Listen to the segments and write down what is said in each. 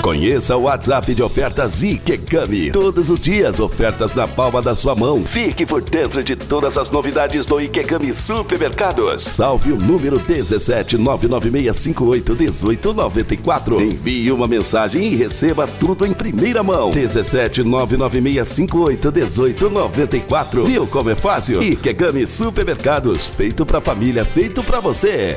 Conheça o WhatsApp de ofertas Ikegami. Todos os dias, ofertas na palma da sua mão. Fique por dentro de todas as novidades do Ikegami Supermercados. Salve o número 17996581894. Envie uma mensagem e receba tudo em primeira mão. 17996581894. Viu como é fácil? Ikegami Supermercados. Feito pra família, feito pra você.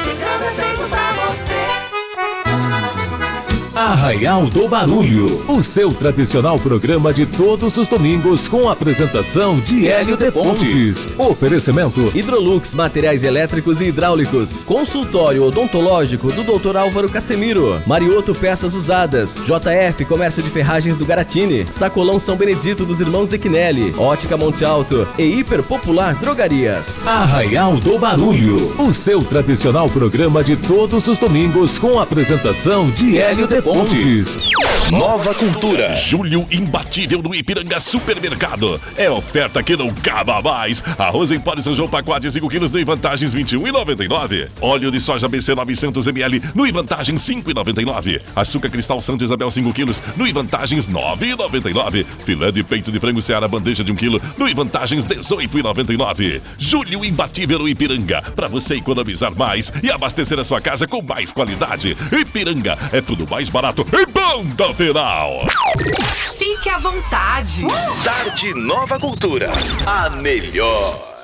Arraial do Barulho, o seu tradicional programa de todos os domingos com a apresentação de Hélio de Pontes. Oferecimento Hidrolux, materiais elétricos e hidráulicos. Consultório odontológico do Dr. Álvaro Casemiro. Marioto Peças Usadas. JF Comércio de Ferragens do Garatini. Sacolão São Benedito dos Irmãos Equinelli. Ótica Monte Alto e Hiper Popular Drogarias. Arraial do Barulho, o seu tradicional programa de todos os domingos com a apresentação de Hélio de Pontes. Nova Cultura. Julho imbatível no Ipiranga Supermercado. É oferta que não acaba mais. Arroz em pó de São João pacote 5 quilos no Vantagens R$ 21,99. Óleo de soja BC 900 ml no Vantagens R$ 5,99. Açúcar cristal Santa Isabel 5 quilos no Vantagens R$ 9,99. Filé de peito de frango Seara bandeja de 1 quilo no Vantagens R$ 18,99. Julho imbatível no Ipiranga. Para você economizar mais e abastecer a sua casa com mais qualidade. Ipiranga é tudo mais barato e banda final. Fique à vontade. Tarde Nova Cultura. A melhor.